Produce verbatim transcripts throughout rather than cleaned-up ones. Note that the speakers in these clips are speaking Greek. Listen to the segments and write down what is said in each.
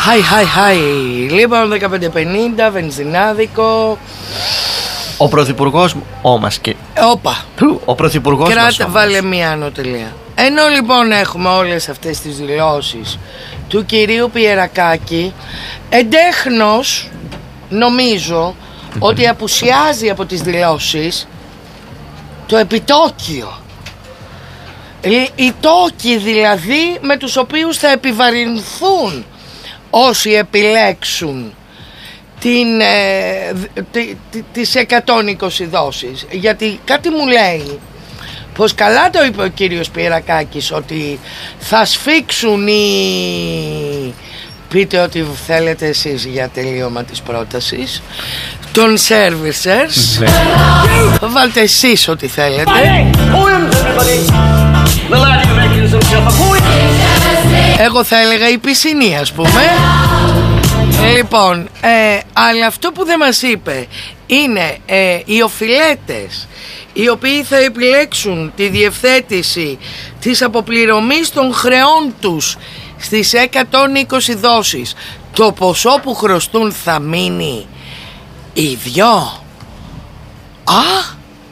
Χάι, χάι, χάι. Λοιπόν, δεκαπέντε πενήντα, βενζινάδικο. Ο πρωθυπουργός όμως και... Όπα. Ο πρωθυπουργός Κράτα, μας όμως. βάλε μία ανωτελεία. Ενώ λοιπόν έχουμε όλες αυτές τις δηλώσεις του κυρίου Πιερακάκη, εντέχνος νομίζω mm-hmm. ότι απουσιάζει από τις δηλώσεις το επιτόκιο. Οι τόκοι δηλαδή με τους οποίους θα επιβαρυνθούν όσοι επιλέξουν την, ε, τη, τη, τις εκατόν είκοσι δόσεις. Γιατί κάτι μου λέει πως καλά το είπε ο κύριος Πιερακάκης, ότι θα σφίξουν οι... Πείτε ό,τι θέλετε εσείς για τελείωμα της πρότασης των servicers. Βάλτε εσείς ό,τι θέλετε. Εγώ θα έλεγα η πισινή, ας πούμε. Λοιπόν, ε, αλλά αυτό που δεν μας είπε είναι ε, οι οφειλέτες οι οποίοι θα επιλέξουν τη διευθέτηση της αποπληρωμής των χρεών τους στις εκατόν είκοσι δόσεις. Το ποσό που χρωστούν θα μείνει ίδιο. Α!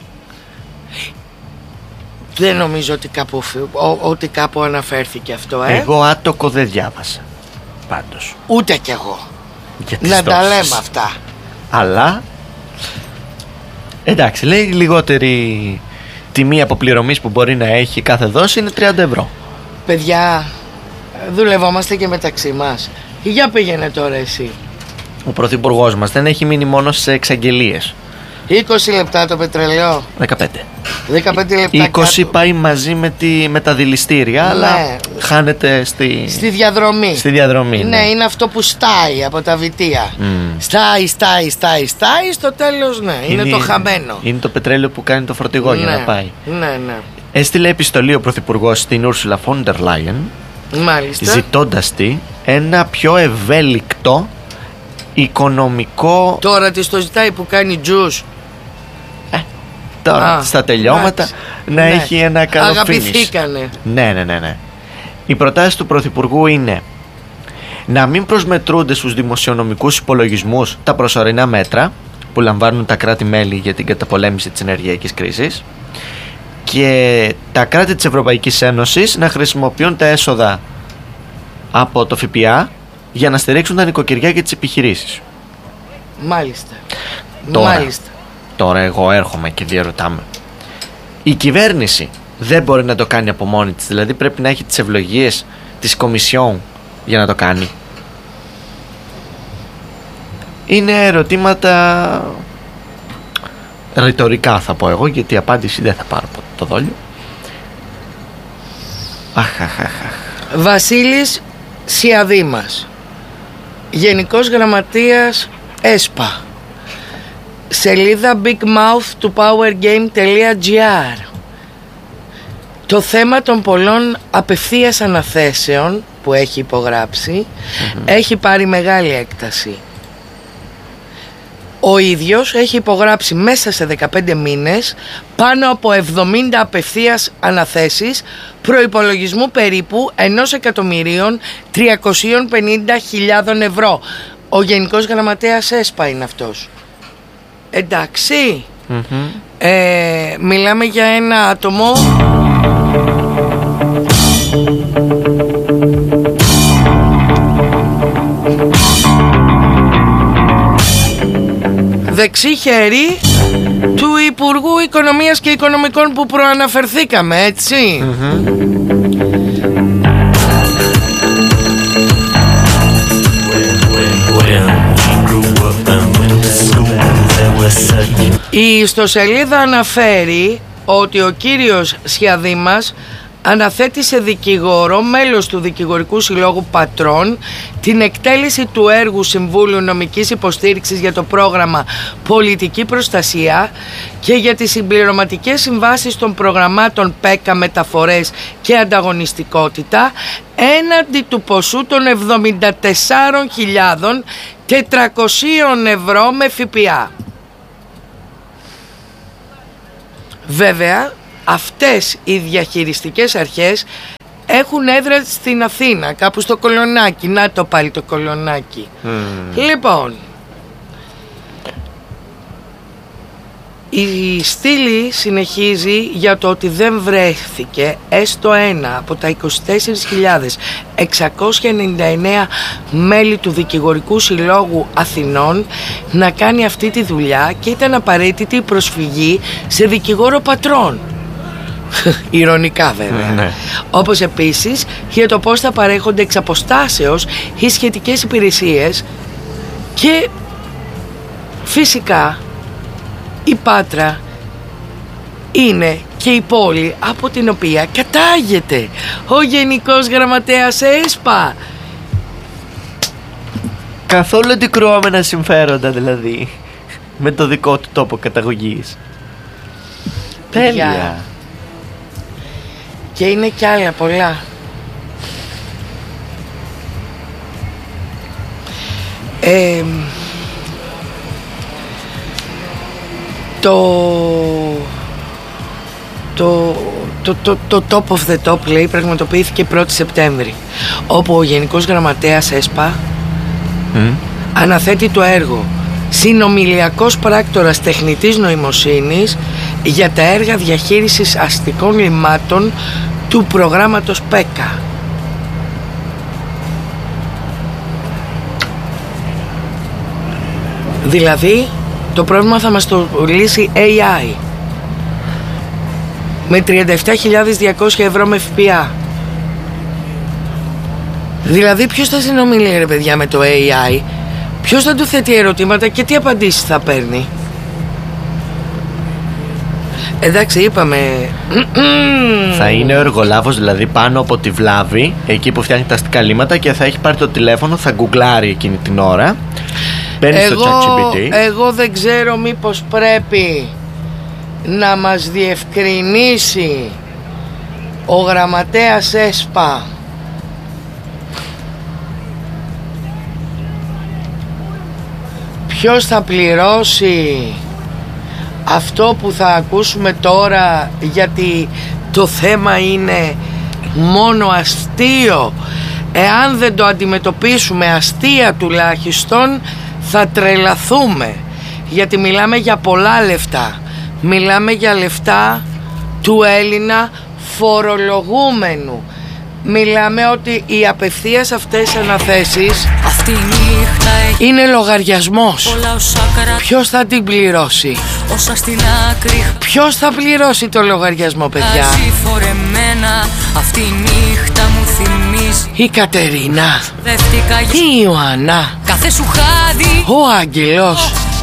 Δεν νομίζω ότι κάπου, ότι κάπου αναφέρθηκε αυτό, ε. Εγώ άτοκο δεν διάβασα πάντως. Ούτε κι εγώ. Να τα λέμε αυτά. Αλλά εντάξει, λέει λιγότερη τιμή αποπληρωμής που μπορεί να έχει κάθε δόση είναι τριάντα ευρώ. Παιδιά, δουλευόμαστε και μεταξύ μας. Για πήγαινε τώρα εσύ. Ο πρωθυπουργός μας δεν έχει μείνει μόνο σε εξαγγελίες. είκοσι λεπτά το πετρελαιό. δεκαπέντε. δεκαπέντε λεπτά είκοσι κάτω. πάει μαζί με, τη, με τα δηληστήρια, ναι. Αλλά χάνεται στη, στη διαδρομή. Στη διαδρομή, ναι, ναι, είναι αυτό που στάει από τα βιτία. Mm. Στάει, στάει, στάει, στάει. Στο τέλος, ναι, είναι, είναι το χαμένο. Είναι το πετρέλαιο που κάνει το φορτηγό, ναι, για να πάει. Ναι, ναι. Έστειλε επιστολή ο πρωθυπουργός στην Ursula von der Leyen, μάλιστα, ζητώντας τη ένα πιο ευέλικτο οικονομικό. Τώρα της το ζητάει που κάνει τζους. Τώρα, Α, στα τελειώματα άξι. να ναι. έχει ένα καλό finish. Αγαπηθήκανε. Ναι, ναι, ναι, ναι. Οι προτάσεις του Πρωθυπουργού είναι να μην προσμετρούνται στους δημοσιονομικούς υπολογισμούς τα προσωρινά μέτρα που λαμβάνουν τα κράτη-μέλη για την καταπολέμηση της ενεργειακής κρίσης και τα κράτη της Ευρωπαϊκής Ένωσης να χρησιμοποιούν τα έσοδα από το ΦΠΑ για να στηρίξουν τα νοικοκυριά και τις επιχειρήσεις. Μάλιστα. Τώρα, Μάλιστα. Τώρα εγώ έρχομαι και διαρωτάμε. Η κυβέρνηση δεν μπορεί να το κάνει από μόνη της, δηλαδή πρέπει να έχει τις ευλογίες της Κομισιόν για να το κάνει. Είναι ερωτήματα ρητορικά θα πω εγώ, γιατί η απάντηση δεν θα πάρω το δόλιο. Αχ, αχ, αχ. Βασίλης Σιαδήμας, Γενικός Γραμματείας ΕΣΠΑ, σελίδα bigmouth του powergame.gr. Το θέμα των πολλών απευθείας αναθέσεων που έχει υπογράψει mm-hmm. έχει πάρει μεγάλη έκταση. Ο ίδιος έχει υπογράψει μέσα σε δεκαπέντε μήνες πάνω από εβδομήντα απευθείας αναθέσεις προϋπολογισμού περίπου ενός εκατομμυρίων τριακόσιες πενήντα χιλιάδων ευρώ. Ο Γενικός Γραμματέας ΕΣΠΑ είναι αυτός. Εντάξει, mm-hmm. ε, μιλάμε για ένα άτομο δεξί χέρι του Υπουργού Οικονομίας και Οικονομικών που προαναφερθήκαμε, έτσι. Mm-hmm. Η ιστοσελίδα αναφέρει ότι ο κύριος Σιαδήμας αναθέτει σε δικηγόρο, μέλος του Δικηγορικού Συλλόγου Πατρών, την εκτέλεση του έργου Συμβούλου Νομικής Υποστήριξης για το πρόγραμμα Πολιτική Προστασία και για τις συμπληρωματικές συμβάσεις των προγραμμάτων ΠΕΚΑ Μεταφορές και Ανταγωνιστικότητα έναντι του ποσού των εβδομήντα τεσσάρων χιλιάδων τετρακοσίων ευρώ με ΦΠΑ. Βέβαια, αυτές οι διαχειριστικές αρχές έχουν έδρα στην Αθήνα, κάπου στο Κολονάκι. Να το πάλι το Κολονάκι. Mm. Λοιπόν, η στήλη συνεχίζει για το ότι δεν βρέθηκε έστω ένα από τα είκοσι τέσσερις χιλιάδες εξακόσια ενενήντα εννέα μέλη του Δικηγορικού Συλλόγου Αθηνών να κάνει αυτή τη δουλειά και ήταν απαραίτητη η προσφυγή σε δικηγόρο πατρών. Ηρωνικά βέβαια. Ναι. Όπως επίσης για το πώς θα παρέχονται εξ αποστάσεως οι σχετικές υπηρεσίες και φυσικά η Πάτρα είναι και η πόλη από την οποία κατάγεται ο Γενικός Γραμματέας ΕΣΠΑ. Καθόλου αντικρουόμενα συμφέροντα δηλαδή, με το δικό του τόπο καταγωγής. Τέλεια. Και είναι κι άλλα πολλά. Ε, το, το, το, το, το Top of the Top, λέει, πραγματοποιήθηκε πρώτη Σεπτέμβρη, όπου ο Γενικός Γραμματέας ΕΣΠΑ mm. αναθέτει το έργο συνομιλιακός πράκτορας τεχνητής νοημοσύνης για τα έργα διαχείρισης αστικών λιμάτων του προγράμματος ΠΕΚΑ. Δηλαδή το πρόβλημα θα μας το λύσει έι άι με τριάντα επτά χιλιάδες διακόσια ευρώ με ΦΠΑ. Δηλαδή ποιος θα συνομιλεί ρε παιδιά με το έι άι, ποιος θα του θέτει ερωτήματα και τι απαντήσεις θα παίρνει. Εντάξει, είπαμε. Θα είναι ο εργολάβος δηλαδή πάνω από τη βλάβη, εκεί που φτιάχνει τα αστικά λίματα, και θα έχει πάρει το τηλέφωνο, θα γκουγκλάρει εκείνη την ώρα. Παίρνει εγώ, στο ChatGPT. Εγώ δεν ξέρω μήπως πρέπει να μας διευκρινίσει ο γραμματέας ΕΣΠΑ ποιος θα πληρώσει αυτό που θα ακούσουμε τώρα, γιατί το θέμα είναι μόνο αστείο. Εάν δεν το αντιμετωπίσουμε αστεία τουλάχιστον θα τρελαθούμε, γιατί μιλάμε για πολλά λεφτά. Μιλάμε για λεφτά του Έλληνα φορολογούμενου. Μιλάμε ότι οι απευθείας αυτές αναθέσεις αυτή η νύχτα είναι λογαριασμός. Ποιος θα την πληρώσει? Όσα στην άκρη. Ποιος θα πληρώσει το λογαριασμό, παιδιά? Αυτή η νύχτα μου θυμίζει η Κατερίνα, η Ιωάννα, κάθε σου χάδι, ο Άγγελος.